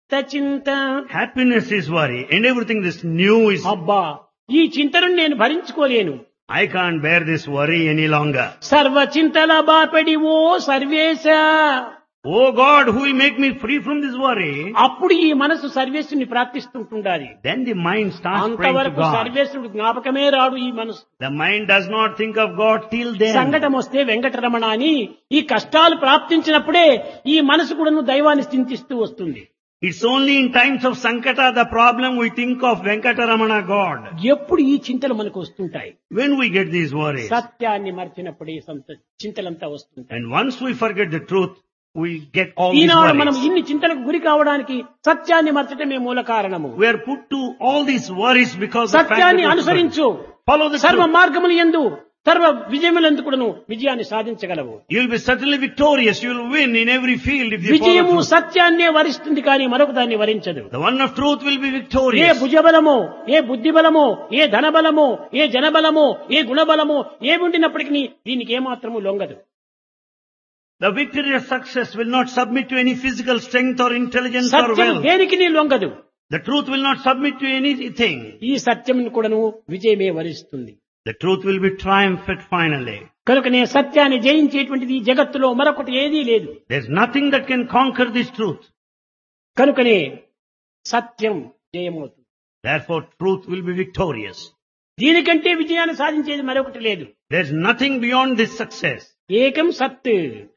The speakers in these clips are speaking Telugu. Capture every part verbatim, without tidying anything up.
చింత. Happiness is worry, and everything this new is, అబ్బా, ఈ చింతను నేను భరించుకోలేను. I can't bear this worry any longer. సర్వ చింతల బాపడి ఓ సర్వేశ. Oh God, who will make me free from this worry? అప్పుడు ఈ మనసు సర్వేశ్వరుని ప్రార్థిస్తుంటుండాలి. Then the mind starts praying to అంతవరకు God. సర్వేశ్వరుడు జ్ఞాపకమే రాడు ఈ మనసు. The mind does not think of God till then. సంకటం వస్తే వెంకటరమణ అని ఈ కష్టాలు ప్రాప్తించినప్పుడే ఈ మనసు కూడాను దైవాన్ని చింతిస్తూ వస్తుంది. It's only in times of Sankata, the problem, we think of Venkataramana God. ఎప్పుడు ఈ చింతలు మనకు వస్తుంటాయి? When we get these worries, సత్యాన్ని మర్చినప్పుడు ఈ సంత- చింతలంతా వస్తుంటాయి. and once we forget the truth, we get all these ఈనాడు మనం worries. ఇన్ని చింతలకు గురి కావడానికి సత్యాన్ని మర్చటమే మూల కారణము. We are put to all these worries because of the fact సత్యాన్ని that we అనుసరించు. follow the సర్వ truth. మార్గములు యందు సర్వ విజయములందు కూడాను విజయాన్ని సాధించగలవు. You will be certainly victorious. You will win in every field if you Vijayamu follow truth. సత్యాన్నే వరిస్తుంది కానీ మరొక దాన్ని వరించదు. The one of truth will be A victorious. భుజబలమో, ఏ బుద్ధి బలమో, ఏ ధనబలమో, ఏ జనబలమో, ఏ గుణబలమో ఏముండినప్పటికీ దీనికి ఏమాత్రము లొంగదు. The victorious success will not submit to any physical strength or intelligence or Satyam wealth. దేనికి నీ లొంగదు. The truth will not submit to anything. ఈ సత్యమును కూడాను విజయమే వరిస్తుంది. The truth will be triumphant finally. కనుకనే సత్యాన్ని జయించేటువంటిది ఈ జగత్తులో మరొకటి ఏదీ లేదు. There's nothing that can conquer this truth. కనుకనే సత్యం జయమవుతుంది. Therefore, truth will be victorious. దీనికంటే విజయాన్ని సాధించేది మరొకటి లేదు. There's nothing beyond this success. ఏకం సత్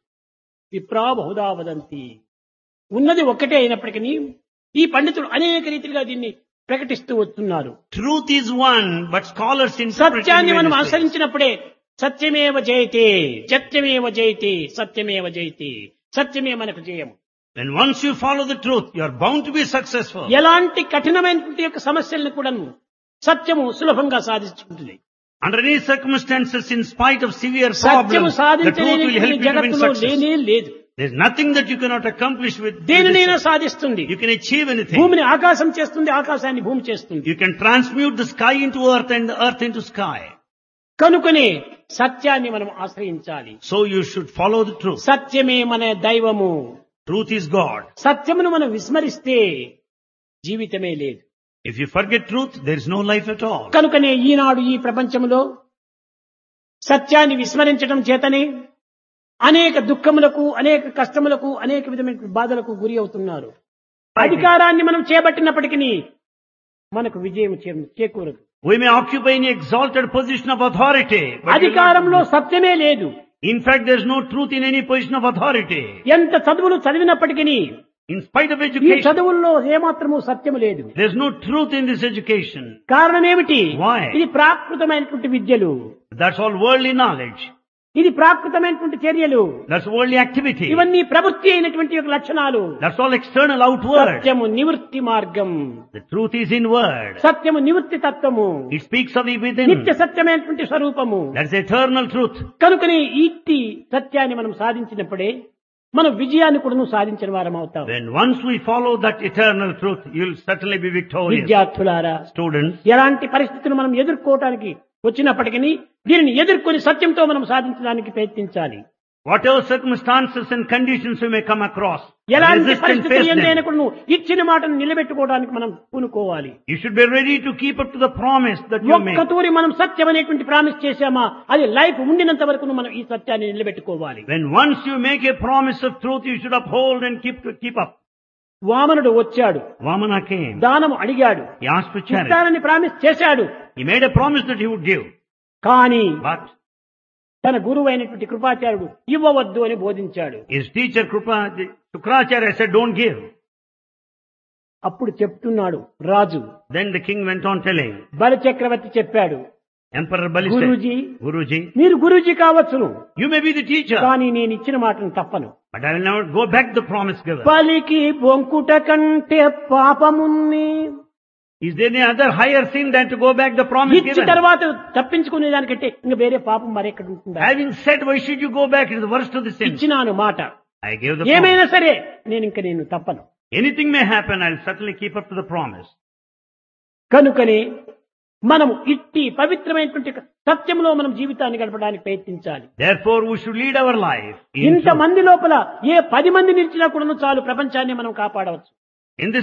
విప్రా బహుదా వదంతి. ఉన్నది ఒక్కటే అయినప్పటికీ ఈ పండితులు అనేక రీతిగా దీన్ని ప్రకటిస్తూ వస్తున్నారు. Truth is one, but scholars interpret it సత్యాన్ని in మనం various ways. అనుసరించినప్పుడే సత్యమేవ జయతే, సత్యమేవ జయతే, సత్యమేవ జయతే, సత్యమే మనకు జయము. When once you follow the truth, you are bound to be successful. ఎలాంటి కఠినమైనటువంటి యొక్క సమస్యలను కూడా సత్యము సులభంగా సాధించుకుంటుంది. Under any circumstances, in spite of severe సత్యము problems, the truth will help సాధించలేని you to win జగత్తులో success. లేనే లేదు. There's nothing that you cannot accomplish with with దేనినైనా this. సాధిస్తుంది. You can achieve anything. భూమిని ఆకాశం చేస్తుంది, ఆకాశాన్ని భూమి చేస్తుంది. You can transmute the sky into earth and the earth into sky. కనుకనే సత్యాన్ని మనం ఆశ్రయించాలి. So you should follow the truth. సత్యమే మన దైవము. Truth is God. సత్యమును మనం విస్మరిస్తే జీవితమే లేదు. If you forget truth, there is no life at all. కనుకనే ఈనాడు ఈ ప్రపంచంలో సత్యాన్ని విస్మరించడం చేతనే అనేక దుఃఖములకు, అనేక కష్టములకు, అనేక విధమైన బాధలకు గురి అవుతున్నారు. అధికారాన్ని మనం చేపట్టినప్పటికీ మనకు విజయం చే- చేకూరదు. We may occupy any exalted position of authority, but we will అధికారంలో not- సత్యమే లేదు. in fact, there is no truth in any position of authority. ఎంత చదువులు చదివినప్పటికీ In spite of ఈ education, చదువుల్లో ఏమాత్రము సత్యము లేదు. there is no truth in this education. కారణం ఏమిటి? Why? ఇది ప్రాకృతమైనటువంటి విద్యలు, That's all worldly knowledge. ఇది ప్రాకృతమైనటువంటి చర్యలు, That's worldly activity. ఇవన్నీ ప్రవృత్తి అయినటువంటి యొక్క లక్షణాలు. That's all external, outward. సత్యము నివృత్తి మార్గం, The truth is inward. సత్యము నివృత్తి తత్వము, It speaks of the within. నిత్య సత్యమైనటువంటి స్వరూపము. That's eternal truth. కనుకనే ఇట్టి సత్యాన్ని మనం సాధించినప్పుడే మనం విజయాన్ని కూడా సాధించిన వారం అవుతాం. When once we follow that eternal truth, you'll certainly be victorious. విద్యార్థులారా, Students, ఎలాంటి పరిస్థితులు మనం ఎదుర్కోవటానికి వచ్చినప్పటికీ దీనిని ఎదుర్కొని సత్యంతో మనం సాధించడానికి ప్రయత్నించాలి. whatever circumstances and conditions we may come across, ఎలాంటి resist and పరిస్థితులు face ఎందైనా them. కూడా నువ్వు ఇచ్చిన మాటను నిలబెట్టుకోవడానికి మనం పూనుకోవాలి. You should be ready to keep up to the promise that you make. ఒక్క తూరి మనం సత్యం అనేటువంటి ప్రామిస్ చేశామా, అది లైఫ్ ఉండినంత వరకు మనం ఈ సత్యాన్ని నిలబెట్టుకోవాలి. When once you make a promise of truth, you should uphold and keep keep up. వామనుడు వచ్చాడు, Vamana came. దానము అడిగాడు, He asked for charity. ఇస్తానని ప్రామిస్ చేశాడు. He made a promise that he would give. కానీ But తన గురువు అయినటువంటి కృపాచార్యుడు ఇవ్వవద్దు అని బోధించాడు. his teacher Krupa, Shukracharya said, don't give. అప్పుడు చెప్తున్నాడు రాజు. Then the king went on telling. బలి చక్రవర్తి చెప్పాడు, Emperor Bali said, Guruji, Guruji, మీరు గురూజీ కావచ్చును, you may be the teacher, కానీ నేను ఇచ్చిన మాటను తప్పను. but I will never go back the promise given. బలికి బొంకుట కంటే పాపమున్ని, Is there any other higher sin than to go back the promise ఇచ్చిన given? తర్వాత తప్పించుకునే దానికంటే ఇంకా వేరే పాపం మరెక్కడ ఉంటుందా? Having said, why should you go back? It is the worst of the sins. ఇచ్చినాను మాట, I gave the promise. ఏమైనా సరే నేను ఇంకా నేను తప్పను. Anything may happen, I will certainly keep up to the promise. కనుకనే మనము ఇట్టి పవిత్రమైనటువంటి సత్యంలో మనం జీవితాన్ని గడపడానికి ప్రయత్నించాలి. Therefore, we should lead our life. in ఇంత truth. మంది లోపల ఏ పది మంది నిలిచినా కూడా చాలు, ప్రపంచాన్ని మనం కాపాడవచ్చు.